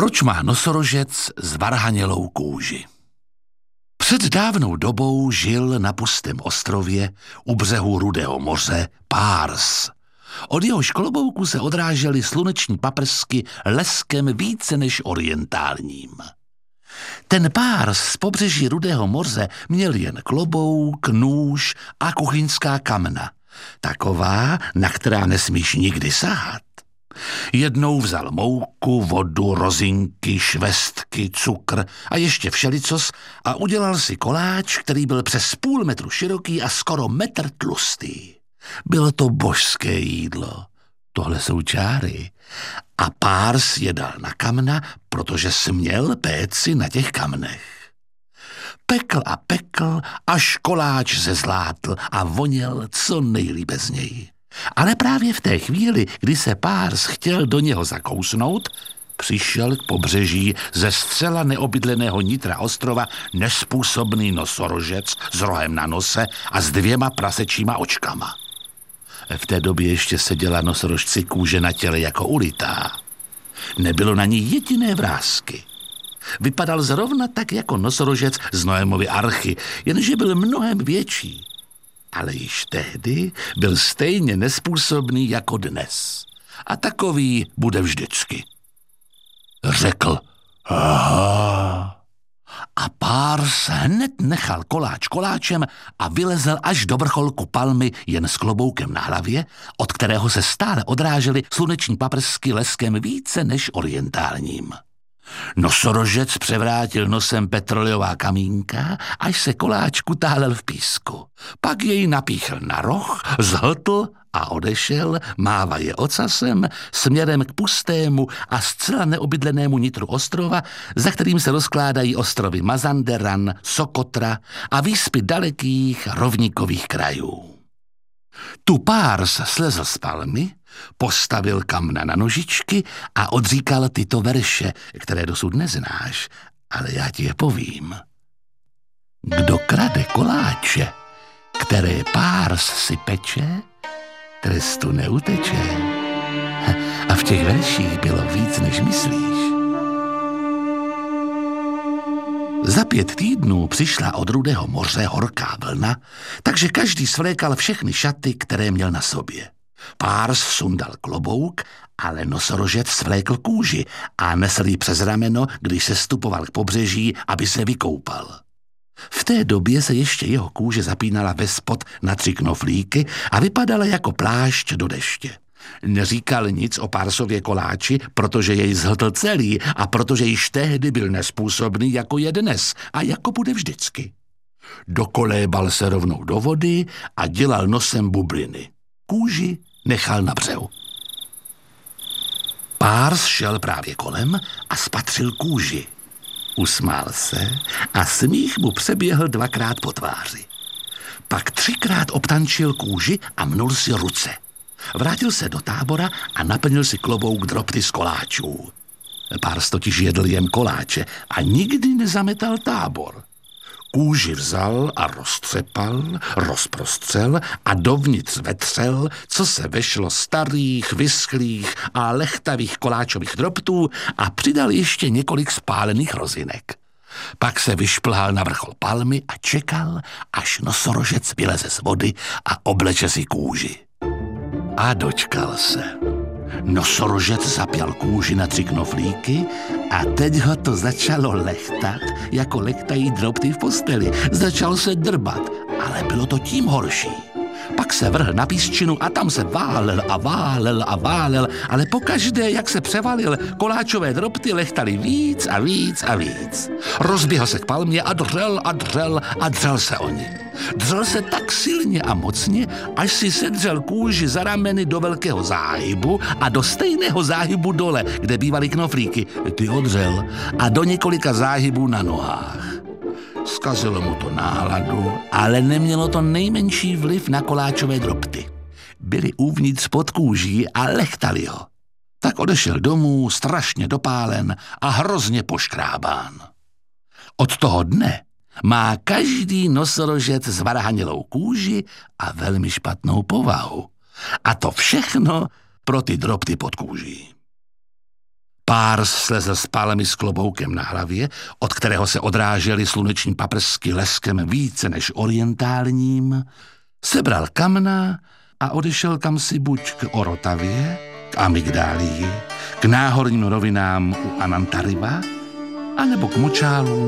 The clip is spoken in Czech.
Proč má nosorožec zvarhanělou kůži? Před dávnou dobou žil na pustém ostrově u břehu Rudého moře Párs. Od jehož klobouku se odrážely sluneční paprsky leskem více než orientálním. Ten Párs z pobřeží Rudého moře měl jen klobouk, nůž a kuchyňská kamna. Taková, na která nesmíš nikdy sahat. Jednou vzal mouku, vodu, rozinky, švestky, cukr a ještě všelicos a udělal si koláč, který byl přes půl metru široký a skoro metr tlustý. Bylo to božské jídlo. Tohle jsou čáry. A Párs je dal na kamna, protože směl péci na těch kamnech. Pekl a pekl, až koláč zezlátl a voněl co nejlíbe z něj. Ale právě v té chvíli, kdy se Párs chtěl do něho zakousnout, přišel k pobřeží ze zcela neobydleného nitra ostrova nespůsobný nosorožec s rohem na nose a s 2 prasečíma očkama. V té době ještě seděla nosorožci kůže na těle jako ulitá. Nebylo na ní jediné vrásky. Vypadal zrovna tak jako nosorožec z Noémovy archy, jenže byl mnohem větší. Ale již tehdy byl stejně nespůsobný jako dnes. A takový bude vždycky. Řekl aha. A Párs hned nechal koláč koláčem a vylezl až do vrcholku palmy jen s kloboukem na hlavě, od kterého se stále odrážely sluneční paprsky leskem více než orientálním. Nosorožec převrátil nosem petroleová kamínka, až se koláč kutálel v písku. Pak jej napíchl na roh, zhltl a odešel, mávaje ocasem, směrem k pustému a zcela neobydlenému nitru ostrova, za kterým se rozkládají ostrovy Mazanderan, Sokotra a výspy dalekých rovníkových krajů. Tu Párs slezl z palmy, postavil kamna na nožičky a odříkal tyto verše, které dosud neznáš, ale já ti je povím. Kdo krade koláče, které Párs si peče, trestu neuteče. A v těch verších bylo víc, než myslíš. Za 5 týdnů přišla od Rudého moře horká vlna, takže každý svlékal všechny šaty, které měl na sobě. Párs sundal klobouk, ale nosorožec svlékl kůži a nesl ji přes rameno, když se stupoval k pobřeží, aby se vykoupal. V té době se ještě jeho kůže zapínala vespod na 3 knoflíky a vypadala jako plášť do deště. Neříkal nic o Pársově koláči, protože jej zhltl celý a protože již tehdy byl nespůsobný, jako je dnes a jako bude vždycky. Dokolébal se rovnou do vody a dělal nosem bubliny. Kůži nechal na břehu. Párs šel právě kolem a spatřil kůži. Usmál se a smích mu přeběhl 2krát po tváři. Pak 3krát obtančil kůži a mnul si ruce. Vrátil se do tábora a naplnil si klobouk dropty z koláčů. Párs totiž jedl jen koláče a nikdy nezametal tábor. Kůži vzal a roztřepal, rozprostřel a dovnitř vetřel, co se vešlo starých, vyschlých a lechtavých koláčových droptů a přidal ještě několik spálených rozinek. Pak se vyšplhal na vrchol palmy a čekal, až nosorožec vyleze z vody a obleče si kůži. A dočkal se. Nosorožec zapěl kůži na 3 knoflíky a teď ho to začalo lechtat, jako lechtají dropty v posteli. Začal se drbat, ale bylo to tím horší. Pak se vrhl na písčinu a tam se válel a válel a válel, ale pokaždé, jak se převalil, koláčové dropty lechtali víc a víc a víc. Rozběhl se k palmě a dřel a dřel a dřel se o ní. Dřel se tak silně a mocně, až si sedřel kůži za rameny do velkého záhybu a do stejného záhybu dole, kde bývaly knoflíky, ty odřel, a do několika záhybů na nohách. Zkazilo mu to náladu, ale nemělo to nejmenší vliv na koláčové dropty. Byly uvnitř pod kůží a lechtali ho. Tak odešel domů strašně dopálen a hrozně poškrábán. Od toho dne má každý nosorožec zvarhanělou kůži a velmi špatnou povahu. A to všechno pro ty dropty pod kůží. Párs slezl s pálemi s kloboukem na hlavě, od kterého se odrážely sluneční paprsky leskem více než orientálním, sebral kamna a odešel kamsi buď k Orotavě, k Amygdálii, k náhorním rovinám u Anantariva, anebo k močálům